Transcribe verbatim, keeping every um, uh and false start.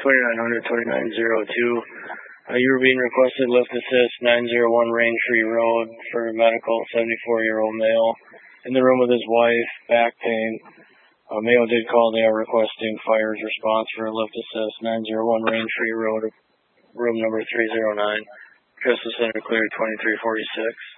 twenty-nine hundred, twenty-nine oh two. Uh, you were being requested lift assist nine oh one Raintree Road for medical, seventy-four-year-old male. In the room with his wife, back pain. Uh, Mayo did call. They are requesting fire's response for a lift assist nine oh one Raintree Road, room number three oh nine. Crystal Center cleared twenty-three forty-six.